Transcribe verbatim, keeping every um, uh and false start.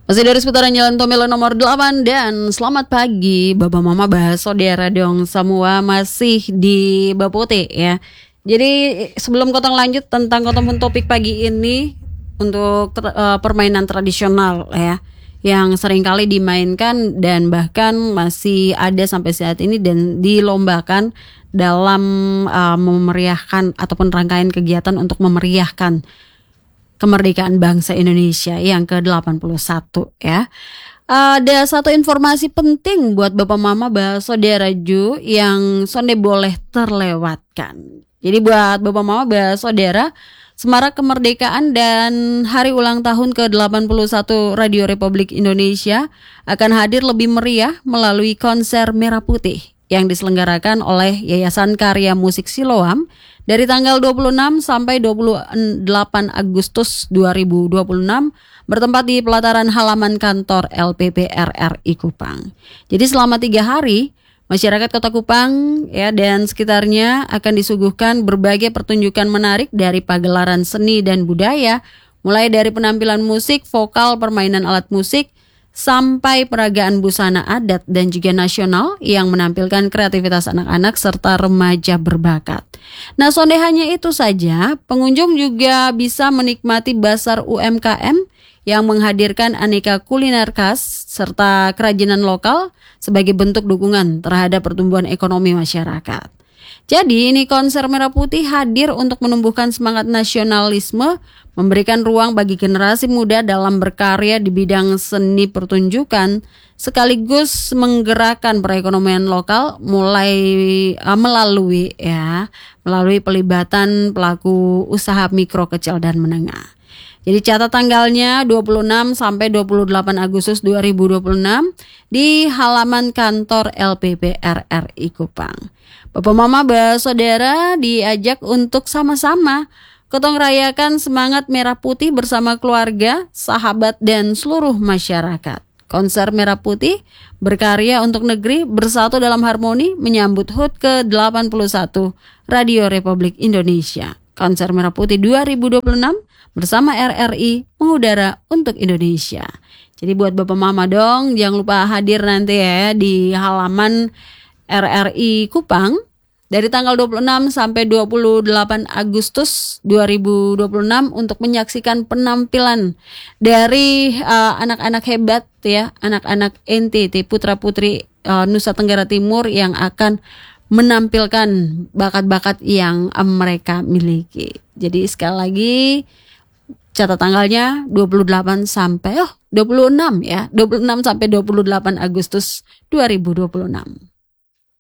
Masih dari seputaran Jalan Tomelo nomor delapan. Dan selamat pagi Bapak Mama Bah Saudara dong semua, masih di Bapote ya. Jadi sebelum kotong lanjut tentang kotong topik pagi ini, untuk ter, uh, permainan tradisional ya, yang seringkali dimainkan dan bahkan masih ada sampai saat ini dan dilombakan dalam uh, memeriahkan ataupun rangkaian kegiatan untuk memeriahkan kemerdekaan bangsa Indonesia yang ke delapan puluh satu ya. Ada satu informasi penting buat Bapak Mama Bah Saudara Ju yang sonde boleh terlewatkan. Jadi buat Bapak Mama Bah Saudara, Semarak Kemerdekaan dan Hari Ulang Tahun ke delapan puluh satu Radio Republik Indonesia akan hadir lebih meriah melalui konser Merah Putih yang diselenggarakan oleh Yayasan Karya Musik Siloam dari tanggal dua puluh enam sampai dua puluh delapan Agustus dua ribu dua puluh enam bertempat di pelataran halaman kantor L P P R R I Kupang. Jadi selama tiga hari, masyarakat Kota Kupang ya dan sekitarnya akan disuguhkan berbagai pertunjukan menarik dari pagelaran seni dan budaya, mulai dari penampilan musik, vokal, permainan alat musik, sampai peragaan busana adat dan juga nasional yang menampilkan kreativitas anak-anak serta remaja berbakat. Nah, sonde hanya itu saja, pengunjung juga bisa menikmati Basar U M K M yang menghadirkan aneka kuliner khas serta kerajinan lokal sebagai bentuk dukungan terhadap pertumbuhan ekonomi masyarakat. Jadi ini konser Merah Putih hadir untuk menumbuhkan semangat nasionalisme, memberikan ruang bagi generasi muda dalam berkarya di bidang seni pertunjukan, sekaligus menggerakkan perekonomian lokal mulai uh, melalui ya melalui pelibatan pelaku usaha mikro, kecil dan menengah. Jadi catat tanggalnya dua puluh enam sampai dua puluh delapan Agustus dua ribu dua puluh enam di halaman kantor L P P R R I Kupang. Bapak Mama Bah Saudara diajak untuk sama-sama gotong rayakan semangat Merah Putih bersama keluarga, sahabat dan seluruh masyarakat. Konser Merah Putih berkarya untuk negeri, bersatu dalam harmoni menyambut H U T ke delapan puluh satu Radio Republik Indonesia. Konser Merah Putih dua ribu dua puluh enam bersama R R I mengudara untuk Indonesia. Jadi buat Bapak Mama dong, jangan lupa hadir nanti ya di halaman R R I Kupang dari tanggal dua puluh enam sampai dua puluh delapan Agustus dua ribu dua puluh enam untuk menyaksikan penampilan dari uh, anak-anak hebat ya, anak-anak N T T putra-putri uh, Nusa Tenggara Timur yang akan menampilkan bakat-bakat yang uh, mereka miliki. Jadi sekali lagi catat tanggalnya dua puluh delapan sampai oh dua puluh enam ya, dua puluh enam sampai dua puluh delapan Agustus dua ribu dua puluh enam.